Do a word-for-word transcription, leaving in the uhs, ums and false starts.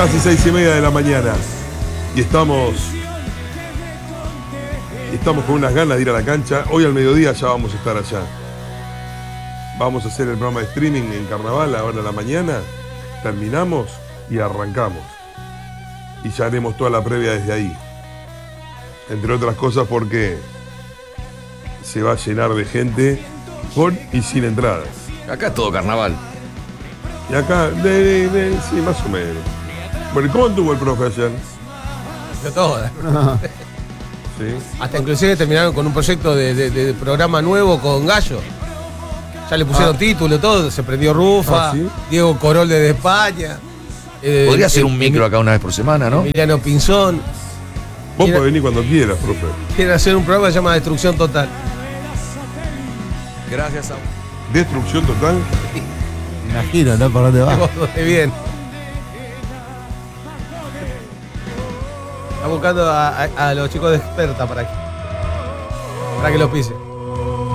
Casi seis y media de la mañana. Y estamos. Y estamos con unas ganas de ir a la cancha. Hoy al mediodía ya vamos a estar allá. Vamos a hacer el programa de streaming en Carnaval ahora en la mañana. Terminamos y arrancamos. Y ya haremos toda la previa desde ahí. Entre otras cosas porque se va a llenar de gente con y sin entradas. Acá es todo carnaval. Y acá, de, de, de, sí, más o menos. Bueno, ¿cómo anduvo el profe ayer? De todas. Sí. Hasta inclusive terminaron con un proyecto de, de, de programa nuevo con Gallo. Ya le pusieron Ah. título, todo. Se prendió Rufa, Ah, ¿sí? Diego Corol desde España. eh, Podría eh, ser un micro Emi- acá una vez por semana, ¿no? Emiliano Pinzón. Vos Mira. podés venir cuando quieras, profe. Quieren hacer un programa que se llama Destrucción Total. Gracias a Destrucción total. Me imagino, ¿no? ¿Por dónde va? Qué bien. Está buscando a, a- a los chicos de Experta para que, para que lo pise.